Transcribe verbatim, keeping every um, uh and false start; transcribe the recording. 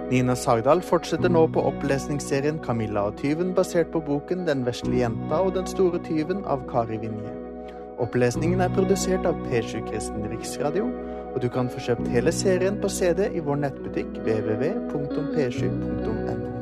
Nina Sagdal fortsetter nå på opplesningsserien Camilla og tyven basert på boken Den vesle jenta og den store tyven av Kari Vinje. Opplesningen er produsert av P sju Kristen Riksradio, og du kan få kjøpt hele serien på C D i vår nettbutikk w w w punktum p sju punktum n o.